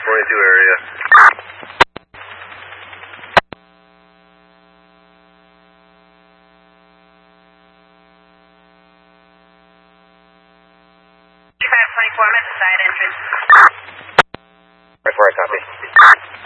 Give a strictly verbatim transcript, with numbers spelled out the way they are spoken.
twenty-two area. five twenty-four, I'm at the side entrance. twenty-four, I copy.